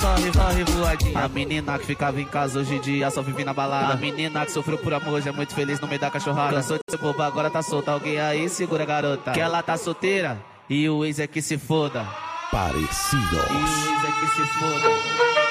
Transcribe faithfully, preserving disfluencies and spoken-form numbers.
corre, corre voadinha. A menina que ficava em casa hoje em dia só vive na balada. A menina que sofreu por amor hoje é muito feliz no meio da cachorrada. Cansou de ser boba, agora tá solta. Alguém aí segura a garota. Que ela tá solteira e o ex é que se foda. Parecidos. E o ex é que se foda.